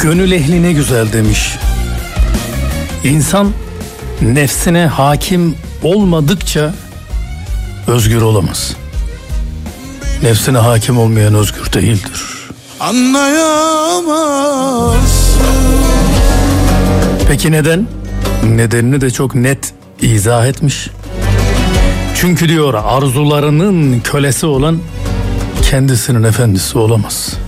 Gönül ehli ne güzel demiş. İnsan nefsine hakim olmadıkça özgür olamaz. Nefsine hakim olmayan özgür değildir. Anlayamazsın. Peki neden? Nedenini de çok net izah etmiş. Çünkü diyor arzularının kölesi olan kendisinin efendisi olamaz.